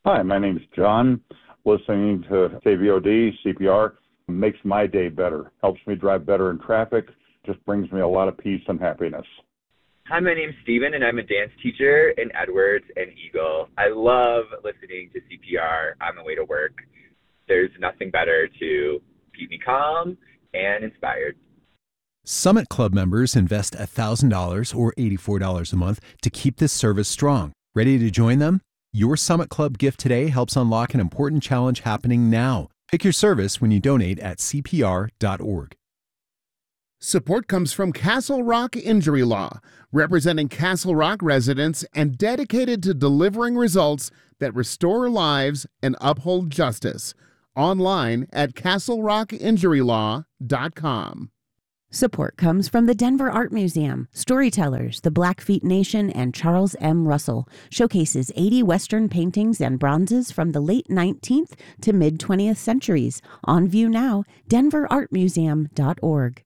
Hi, my name is John. Listening to KVOD, CPR, makes my day better, helps me drive better in traffic, just brings me a lot of peace and happiness. Hi, my name's Steven, and I'm a dance teacher in Edwards and Eagle. I love listening to CPR on the way to work. There's nothing better to keep me calm and inspired. Summit Club members invest $1,000 or $84 a month to keep this service strong. Ready to join them? Your Summit Club gift today helps unlock an important challenge happening now. Pick your service when you donate at CPR.org. Support comes from Castle Rock Injury Law, representing Castle Rock residents and dedicated to delivering results that restore lives and uphold justice. Online at castlerockinjurylaw.com. Support comes from the Denver Art Museum. Storytellers, the Blackfeet Nation, and Charles M. Russell showcases 80 Western paintings and bronzes from the late 19th to mid-20th centuries. On view now, denverartmuseum.org.